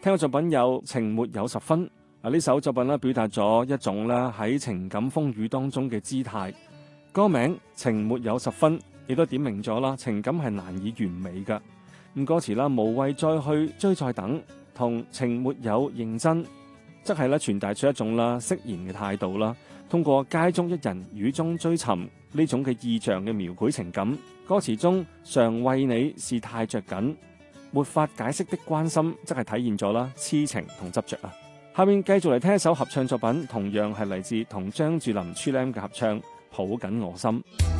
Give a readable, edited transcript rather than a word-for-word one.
聽嘅作品有情沒有十分。呢首作品表達咗一種喺情感風雨當中嘅姿態。歌名情沒有十分，亦都點明咗情感係難以完美㗎。咁歌詞無謂再去追再等，同情沒有認真，則係傳達出一種釋然嘅態度啦。通過街中一人雨中追尋呢種嘅意象嘅描繪情感，歌詞中常為你是太着緊，沒法解釋的關心，則係體現咗痴情同執着啊。下面繼續嚟聽一首合唱作品，同樣係嚟自同張智霖 Chilam 嘅合唱《抱緊我心》。